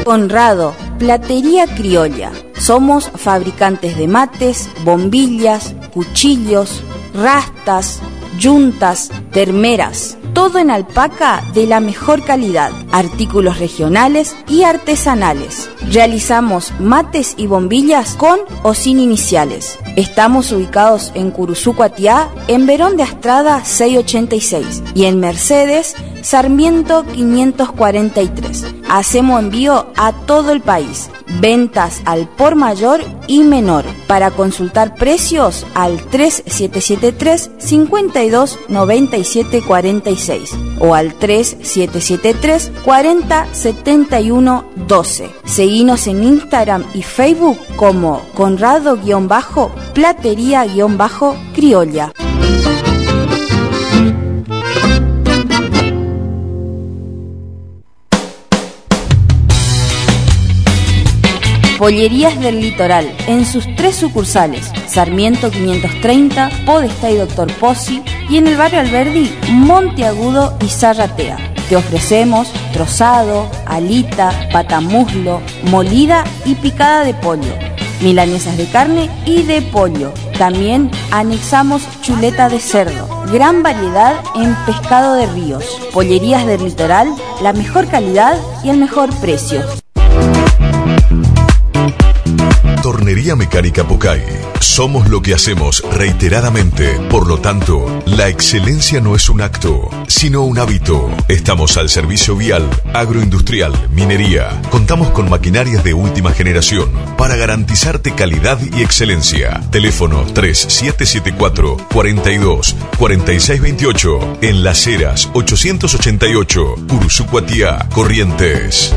Conrado, Platería Criolla. Somos fabricantes de mates, bombillas, cuchillos, rastas, yuntas, termeras. Todo en alpaca de la mejor calidad, artículos regionales y artesanales. Realizamos mates y bombillas con o sin iniciales. Estamos ubicados en Curuzú, Cuatiá, en Verón de Astrada 686 y en Mercedes, Sarmiento 543. Hacemos envío a todo el país. Ventas al por mayor y menor. Para consultar precios al 3773 52 97 46 o al 3773 40 71 12. Seguinos en Instagram y Facebook como Conrado-Platería-Criolla. Pollerías del Litoral, en sus 3 sucursales, Sarmiento 530, Podestá y Doctor Pozzi, y en el barrio Alberdi, Monteagudo y Zarratea. Te ofrecemos trozado, alita, patamuslo, molida y picada de pollo, milanesas de carne y de pollo. También anexamos chuleta de cerdo. Gran variedad en pescado de ríos. Pollerías del Litoral, la mejor calidad y el mejor precio. Tornería Mecánica Pucay. Somos lo que hacemos reiteradamente. Por lo tanto, la excelencia no es un acto, sino un hábito. Estamos al servicio vial, agroindustrial, minería. Contamos con maquinarias de última generación para garantizarte calidad y excelencia. Teléfono 3774 42 46 28. En Las Heras 888. Curuzú, Cuatiá, Corrientes.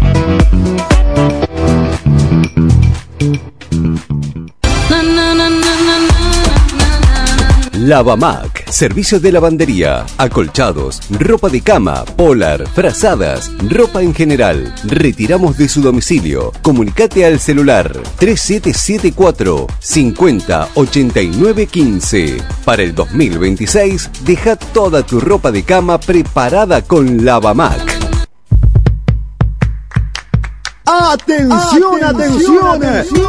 Lavamac, servicio de lavandería, acolchados, ropa de cama, polar, frazadas, ropa en general. Retiramos de su domicilio. Comunicate al celular 3774 50 89 15. Para el 2026, deja toda tu ropa de cama preparada con Lavamac. ¡Atención, atención!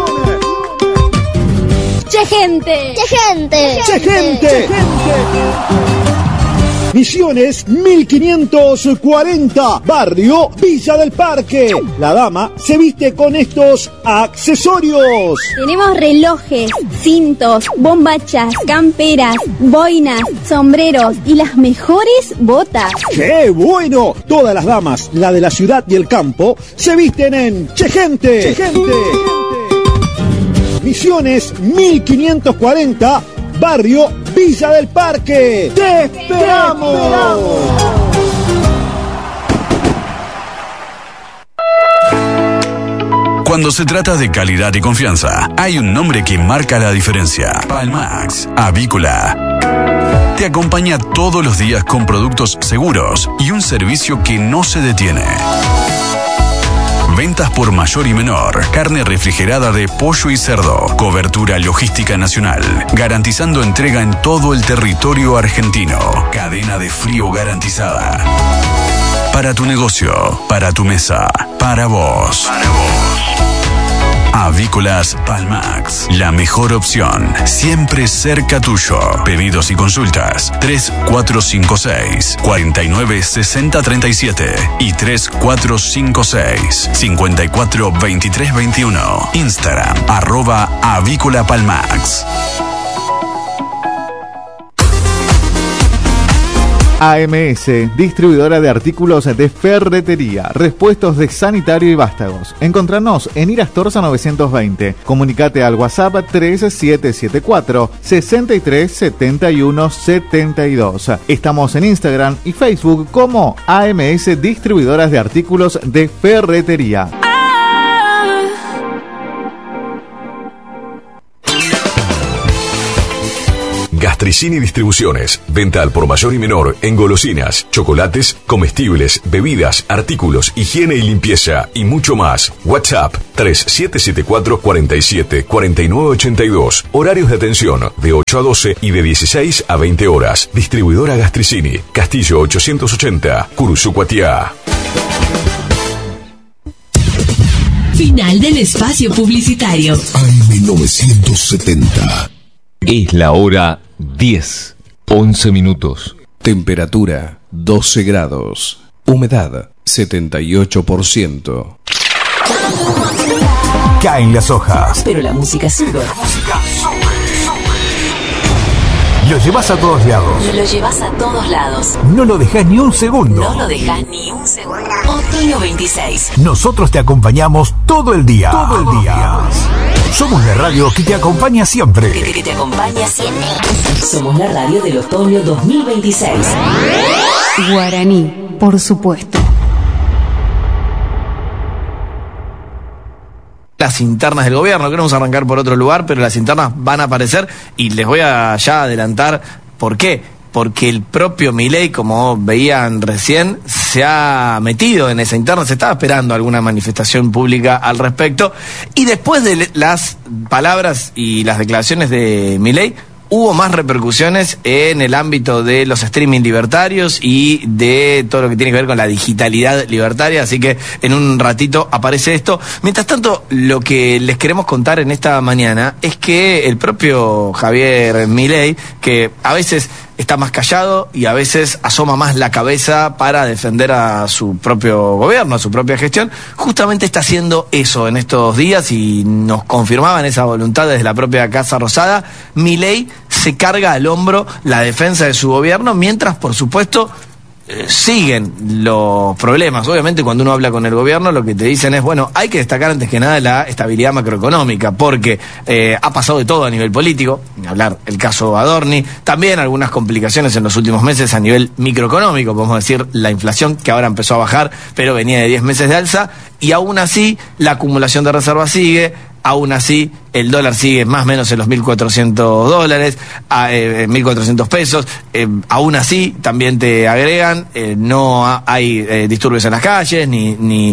¡Che gente! ¡Che gente! ¡Che gente! Misiones 1540, barrio Villa del Parque. La dama se viste con estos accesorios. Tenemos relojes, cintos, bombachas, camperas, boinas, sombreros y las mejores botas. ¡Qué bueno! Todas las damas, la de la ciudad y el campo, se visten en Che gente. ¡Che gente! Misiones 1540, barrio Villa del Parque. ¡Te esperamos! Cuando se trata de calidad y confianza, hay un nombre que marca la diferencia. Palmax Avícola. Te acompaña todos los días con productos seguros y un servicio que no se detiene. Ventas por mayor y menor, carne refrigerada de pollo y cerdo, cobertura logística nacional, garantizando entrega en todo el territorio argentino, cadena de frío garantizada. Para tu negocio, para tu mesa, para vos. Avícolas Palmax, la mejor opción, siempre cerca tuyo. Pedidos y consultas 3456 49 60 37 y 3456 54 23 21. Instagram @avícolapalmax. AMS, distribuidora de artículos de ferretería, repuestos de sanitario y vástagos. Encontranos en Irastorza 920. Comunicate al WhatsApp 3774 63 71 72. Estamos en Instagram y Facebook como AMS, distribuidoras de artículos de ferretería. Gastricini Distribuciones. Venta al por mayor y menor en golosinas, chocolates, comestibles, bebidas, artículos, higiene y limpieza y mucho más. WhatsApp 3774 47 49 82. Horarios de atención de 8 a 12 y de 16 a 20 horas. Distribuidora Gastricini. Castillo 880, Curuzú, Cuatiá. Final del espacio publicitario. AM970. Es la hora 10, 11 minutos. Temperatura 12 grados. Humedad 78%. Caen las hojas. Pero la música sube. Lo llevas a todos lados. Lo llevas a todos lados. No lo dejas ni un segundo. No lo dejas ni un segundo. Otoño 26. Nosotros te acompañamos todo el día. Todo el día. Somos la radio que te acompaña siempre. Que te acompaña siempre. Somos la radio del otoño 2026. Guaraní, por supuesto. Las internas del gobierno, queremos arrancar por otro lugar, pero las internas van a aparecer y les voy a ya adelantar por qué. Porque el propio Milei, como veían recién, se ha metido en esa interna, se estaba esperando alguna manifestación pública al respecto, y después de las palabras y las declaraciones de Milei, hubo más repercusiones en el ámbito de los streaming libertarios y de todo lo que tiene que ver con la digitalidad libertaria, así que en un ratito aparece esto. Mientras tanto, lo que les queremos contar en esta mañana es que el propio Javier Milei, que a veces está más callado y a veces asoma más la cabeza para defender a su propio gobierno, a su propia gestión, justamente está haciendo eso en estos días y nos confirmaban esa voluntad desde la propia Casa Rosada. Milei se carga al hombro la defensa de su gobierno, mientras, por supuesto, siguen los problemas. Obviamente, cuando uno habla con el gobierno, lo que te dicen es, bueno, hay que destacar antes que nada la estabilidad macroeconómica, porque ha pasado de todo a nivel político, hablar el caso Adorni, también algunas complicaciones en los últimos meses a nivel microeconómico, podemos decir la inflación, que ahora empezó a bajar, pero venía de 10 meses de alza, y aún así la acumulación de reservas sigue. Aún así, el dólar sigue más o menos en los $1.400, 1.400 pesos. Aún así, también te agregan, no hay disturbios en las calles, ni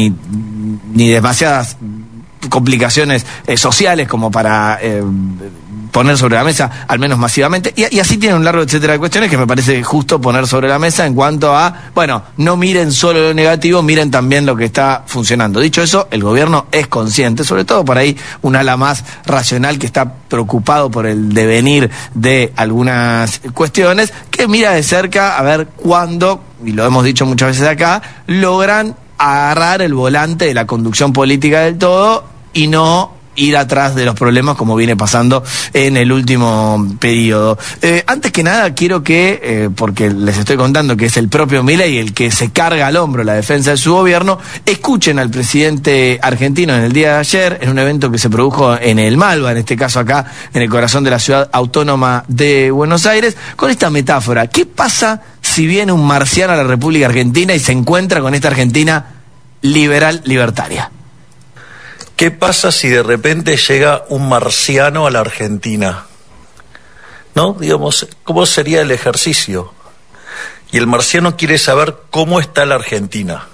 demasiadas complicaciones sociales como para poner sobre la mesa, al menos masivamente, y así tiene un largo etcétera de cuestiones que me parece justo poner sobre la mesa en cuanto a, bueno, no miren solo lo negativo, miren también lo que está funcionando. Dicho eso, el gobierno es consciente, sobre todo por ahí un ala más racional que está preocupado por el devenir de algunas cuestiones, que mira de cerca a ver cuándo, y lo hemos dicho muchas veces acá, logran agarrar el volante de la conducción política del todo y no ir atrás de los problemas como viene pasando en el último periodo. Antes que nada quiero que, porque les estoy contando que es el propio Milei el que se carga al hombro la defensa de su gobierno, escuchen al presidente argentino en el día de ayer, en un evento que se produjo en el Malva, en este caso acá, en el corazón de la ciudad autónoma de Buenos Aires, con esta metáfora. ¿Qué pasa si viene un marciano a la República Argentina y se encuentra con esta Argentina liberal libertaria? ¿Qué pasa si de repente llega un marciano a la Argentina? ¿No? Digamos, ¿cómo sería el ejercicio? Y el marciano quiere saber cómo está la Argentina.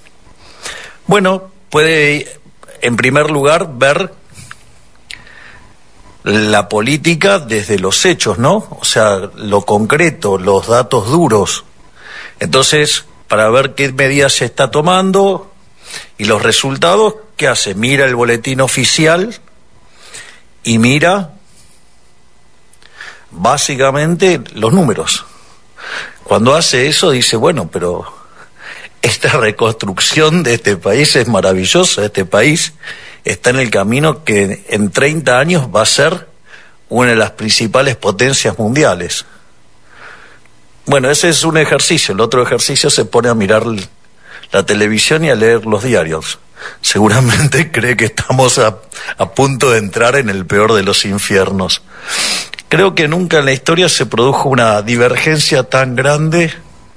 Bueno, puede, en primer lugar, ver la política desde los hechos, ¿no? O sea, lo concreto, los datos duros. Entonces, para ver qué medidas se está tomando y los resultados, ¿qué hace? Mira el boletín oficial y mira básicamente los números. Cuando hace eso dice, bueno, pero esta reconstrucción de este país es maravillosa, este país está en el camino que en 30 años va a ser una de las principales potencias mundiales. Bueno, ese es un ejercicio. El otro ejercicio se pone a mirar la televisión y a leer los diarios. Seguramente cree que estamos a punto de entrar en el peor de los infiernos. Creo que nunca en la historia se produjo una divergencia tan grande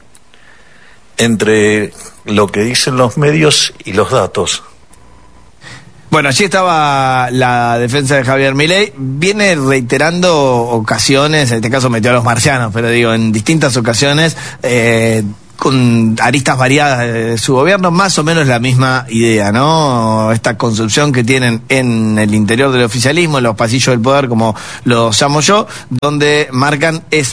entre lo que dicen los medios y los datos. Bueno, allí estaba la defensa de Javier Milei. Viene reiterando ocasiones, en este caso metió a los marcianos, pero digo, en distintas ocasiones, con aristas variadas de su gobierno, más o menos la misma idea, ¿no? Esta concepción que tienen en el interior del oficialismo, en los pasillos del poder, como los llamo yo, donde marcan es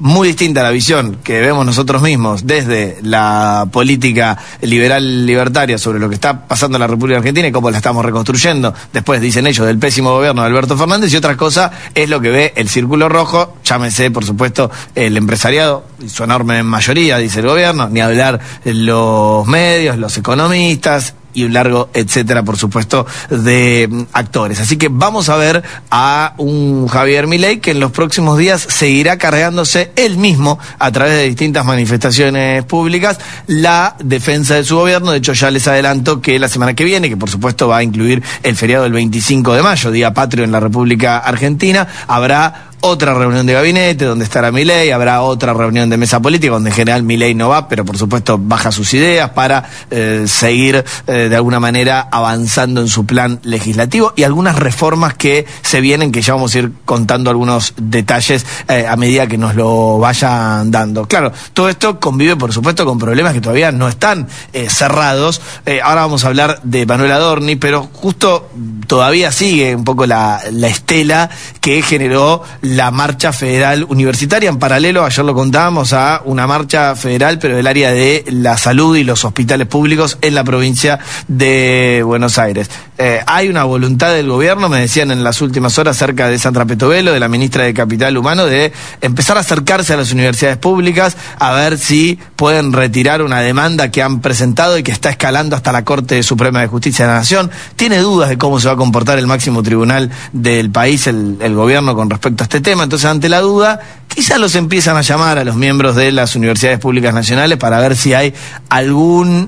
muy distinta a la visión que vemos nosotros mismos desde la política liberal libertaria sobre lo que está pasando en la República Argentina y cómo la estamos reconstruyendo, después dicen ellos, del pésimo gobierno de Alberto Fernández, y otra cosa es lo que ve el Círculo Rojo, llámese por supuesto el empresariado, su enorme mayoría, dice el gobierno, ni hablar los medios, los economistas y un largo etcétera, por supuesto, de actores. Así que vamos a ver a un Javier Milei que en los próximos días seguirá cargándose él mismo a través de distintas manifestaciones públicas la defensa de su gobierno. De hecho, ya les adelanto que la semana que viene, que por supuesto va a incluir el feriado del 25 de mayo, Día Patrio en la República Argentina, habrá otra reunión de gabinete donde estará Milei, habrá otra reunión de mesa política donde en general Milei no va, pero por supuesto baja sus ideas para seguir de alguna manera avanzando en su plan legislativo y algunas reformas que se vienen, que ya vamos a ir contando algunos detalles a medida que nos lo vayan dando. Claro, todo esto convive por supuesto con problemas que todavía no están cerrados. Ahora vamos a hablar de Manuel Adorni, pero justo todavía sigue un poco la estela que generó la marcha federal universitaria. En paralelo, ayer lo contábamos, a una marcha federal, pero del área de la salud y los hospitales públicos en la provincia de Buenos Aires. Hay una voluntad del gobierno, me decían en las últimas horas, cerca de Sandra Petovelo, de la ministra de Capital Humano, de empezar a acercarse a las universidades públicas a ver si pueden retirar una demanda que han presentado y que está escalando hasta la Corte Suprema de Justicia de la Nación. Tiene dudas de cómo se va a comportar el máximo tribunal del país, el gobierno, con respecto a este tema. Entonces, ante la duda, quizás los empiezan a llamar a los miembros de las universidades públicas nacionales para ver si hay algún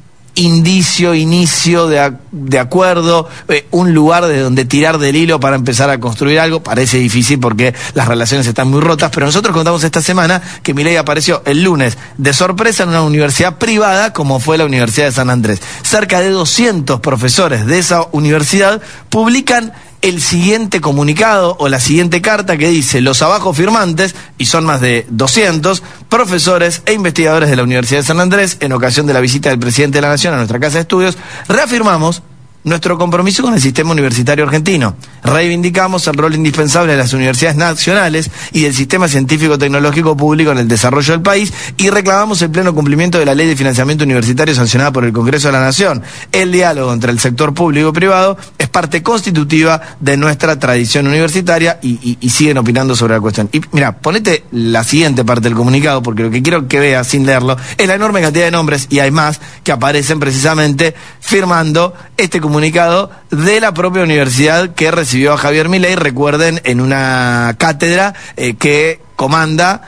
inicio de acuerdo, un lugar de donde tirar del hilo para empezar a construir algo. Parece difícil porque las relaciones están muy rotas, pero nosotros contamos esta semana que Milei apareció el lunes de sorpresa en una universidad privada como fue la Universidad de San Andrés. Cerca de 200 profesores de esa universidad publican el siguiente comunicado o la siguiente carta que dice: los abajo firmantes, y son más de 200 profesores e investigadores de la Universidad de San Andrés, en ocasión de la visita del presidente de la Nación a nuestra casa de estudios, reafirmamos nuestro compromiso con el sistema universitario argentino. Reivindicamos el rol indispensable de las universidades nacionales y del sistema científico-tecnológico público en el desarrollo del país y reclamamos el pleno cumplimiento de la Ley de Financiamiento Universitario sancionada por el Congreso de la Nación. El diálogo entre el sector público y privado es parte constitutiva de nuestra tradición universitaria y siguen opinando sobre la cuestión. Y mira, ponete la siguiente parte del comunicado, porque lo que quiero que veas sin leerlo es la enorme cantidad de nombres, y hay más, que aparecen precisamente firmando este comunicado de la propia universidad que recibió a Javier Milei, recuerden, en una cátedra que comanda,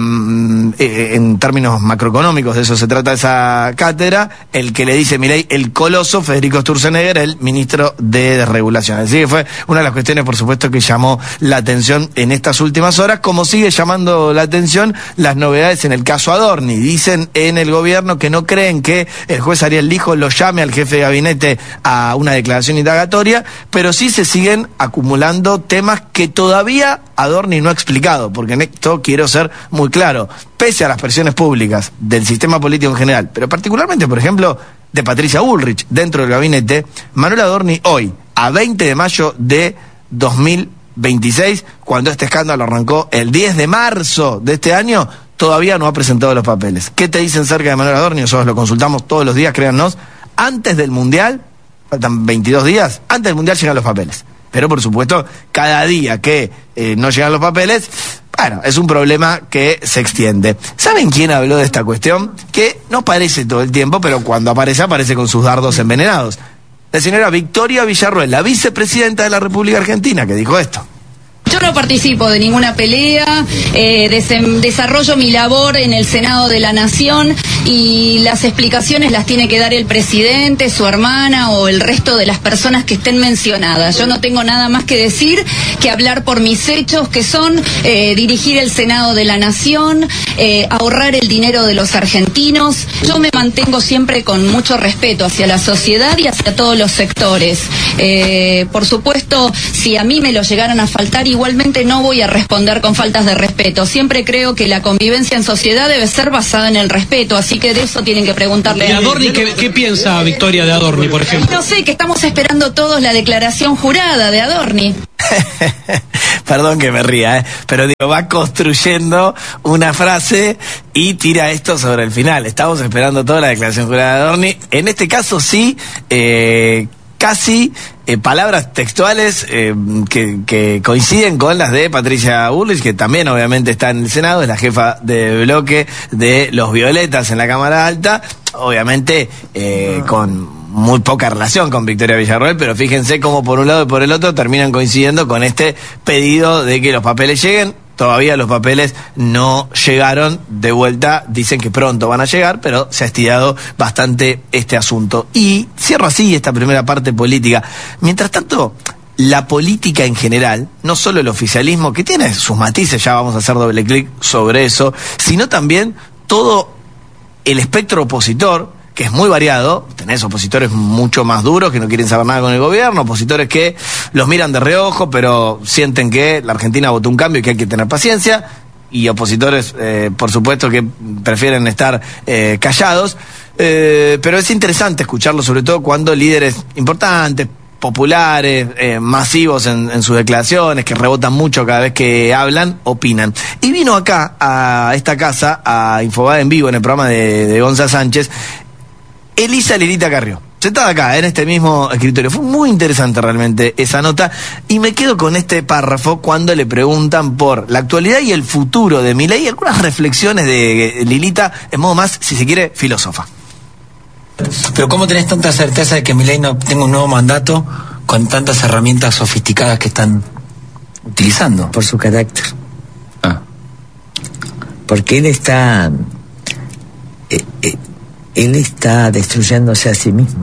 en términos macroeconómicos, de eso se trata esa cátedra, el que le dice Milei el coloso, Federico Sturzenegger, el ministro de Desregulación. Así que fue una de las cuestiones, por supuesto, que llamó la atención en estas últimas horas, como sigue llamando la atención las novedades en el caso Adorni. Dicen en el gobierno que no creen que el juez Ariel Lijo lo llame al jefe de gabinete a una declaración indagatoria, pero sí se siguen acumulando temas que todavía Adorni no ha explicado, porque en esto quiero ser muy claro: pese a las presiones públicas del sistema político en general, pero particularmente, por ejemplo, de Patricia Bullrich dentro del gabinete, Manuel Adorni hoy, a 20 de mayo de 2026, cuando este escándalo arrancó el 10 de marzo de este año, todavía no ha presentado los papeles. ¿Qué te dicen cerca de Manuel Adorni? Nosotros lo consultamos todos los días, créannos. Antes del Mundial, faltan 22 días, antes del Mundial llegan los papeles. Pero por supuesto, cada día que no llegan los papeles, bueno, es un problema que se extiende. ¿Saben quién habló de esta cuestión? Que no parece todo el tiempo, pero cuando aparece, aparece con sus dardos envenenados. La señora Victoria Villarruel, la vicepresidenta de la República Argentina, que dijo esto. Yo no participo de ninguna pelea, desarrollo mi labor en el Senado de la Nación y las explicaciones las tiene que dar el presidente, su hermana o el resto de las personas que estén mencionadas. Yo no tengo nada más que decir que hablar por mis hechos, que son dirigir el Senado de la Nación, ahorrar el dinero de los argentinos. Yo me mantengo siempre con mucho respeto hacia la sociedad y hacia todos los sectores. Por supuesto, si a mí me lo llegaran a faltar, igualmente no voy a responder con faltas de respeto. Siempre creo que la convivencia en sociedad debe ser basada en el respeto, así que de eso tienen que preguntarle. ¿Y Adorni qué piensa Victoria de Adorni, por ejemplo? No sé, que estamos esperando todos la declaración jurada de Adorni. perdón que me ría, pero digo, va construyendo una frase y tira esto sobre el final. Estamos esperando toda la declaración jurada de Adorni. En este caso sí, casi palabras textuales que coinciden con las de Patricia Bullrich, que también obviamente está en el Senado, es la jefa de bloque de los Violetas en la Cámara Alta, obviamente con muy poca relación con Victoria Villarroel, pero fíjense cómo por un lado y por el otro terminan coincidiendo con este pedido de que los papeles lleguen. Todavía los papeles no llegaron de vuelta, dicen que pronto van a llegar, pero se ha estirado bastante este asunto. Y cierro así esta primera parte política. Mientras tanto, la política en general, no solo el oficialismo, que tiene sus matices, ya vamos a hacer doble clic sobre eso, sino también todo el espectro opositor, que es muy variado. Tenés opositores mucho más duros que no quieren saber nada con el gobierno, opositores que los miran de reojo pero sienten que la Argentina votó un cambio y que hay que tener paciencia, y opositores por supuesto que prefieren estar callados, pero es interesante escucharlo, sobre todo cuando líderes importantes, populares, masivos en sus declaraciones, que rebotan mucho cada vez que hablan, opinan. Y vino acá a esta casa, a Infobae en vivo, en el programa de Gonza Sánchez, Elisa Lilita Carrió, sentada acá en este mismo escritorio. Fue muy interesante realmente esa nota, y me quedo con este párrafo cuando le preguntan por la actualidad y el futuro de Milei, algunas reflexiones de Lilita en modo más, si se quiere, filósofa. Pero ¿cómo tenés tanta certeza de que Milei no tenga un nuevo mandato con tantas herramientas sofisticadas que están utilizando? Por su carácter. Porque él está destruyéndose a sí mismo.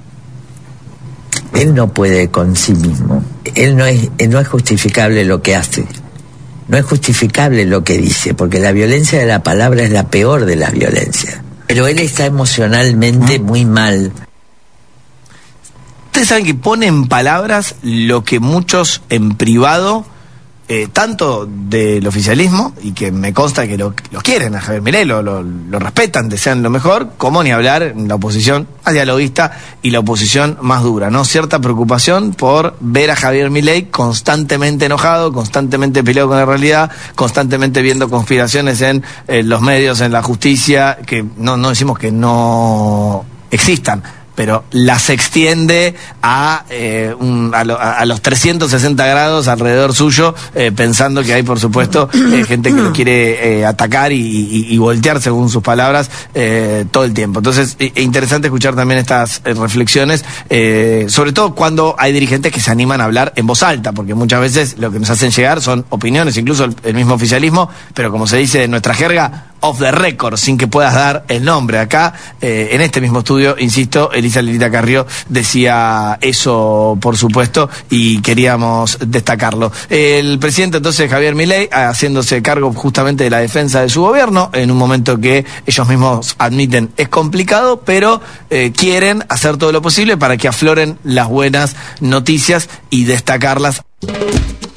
Él no puede con sí mismo. Él no es justificable lo que hace. No es justificable lo que dice, porque la violencia de la palabra es la peor de las violencias. Pero él está emocionalmente muy mal. Ustedes saben que pone en palabras lo que muchos en privado, tanto del oficialismo, y que me consta que lo quieren a Javier Milei, lo respetan, desean lo mejor, como ni hablar en la oposición más dialoguista y la oposición más dura, ¿no? Cierta preocupación por ver a Javier Milei constantemente enojado, constantemente peleado con la realidad, constantemente viendo conspiraciones en los medios, en la justicia, que no decimos que no existan, pero las extiende a los 360 grados alrededor suyo, pensando que hay, por supuesto, gente que lo quiere atacar y voltear, según sus palabras, todo el tiempo. Entonces, interesante escuchar también estas reflexiones, sobre todo cuando hay dirigentes que se animan a hablar en voz alta, porque muchas veces lo que nos hacen llegar son opiniones, incluso el mismo oficialismo, pero como se dice en nuestra jerga, off the record, sin que puedas dar el nombre. Acá, en este mismo estudio, insisto, Elisa Lilita Carrió decía eso, por supuesto, y queríamos destacarlo. El presidente, entonces, Javier Milei, haciéndose cargo justamente de la defensa de su gobierno, en un momento que ellos mismos admiten es complicado, pero quieren hacer todo lo posible para que afloren las buenas noticias y destacarlas.